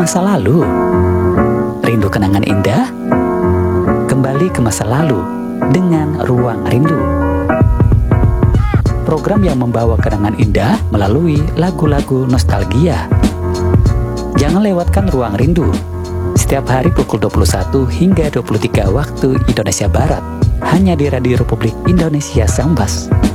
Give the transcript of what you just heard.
masa lalu? Rindu kenangan indah? Kembali ke masa lalu dengan Ruang Rindu. Program yang membawa kenangan indah melalui lagu-lagu nostalgia. Jangan lewatkan Ruang Rindu. Setiap hari pukul 21 hingga 23 waktu Indonesia Barat. Hanya di Radio Republik Indonesia Sambas.